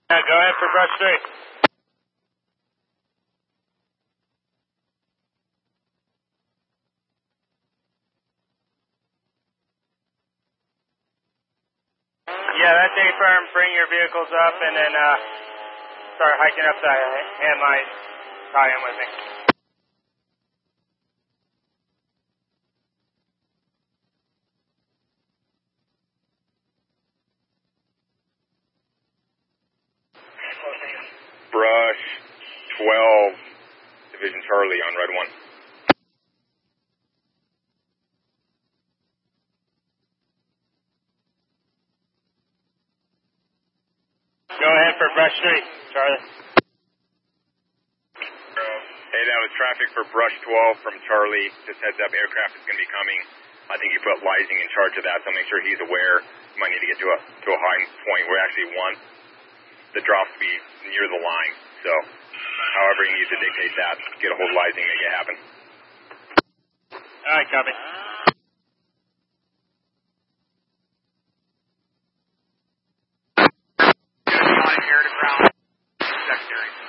Go ahead for brush 3. Yeah, that's A firm. Bring your vehicles up and then start hiking up the hand line. Tie in with me. Brush 12, Division Charlie on Red 1. Go ahead for brush 3, Charlie. Hey, that was traffic for Brush 12 from Charlie. Just heads up, aircraft is going to be coming. I think you put Lysing in charge of that, so make sure he's aware. You might need to get to a high point where actually want the drop to be near the line. So, however you need to dictate that, get a hold of Lysing, make it happen. All right, copy. Air to ground secondary.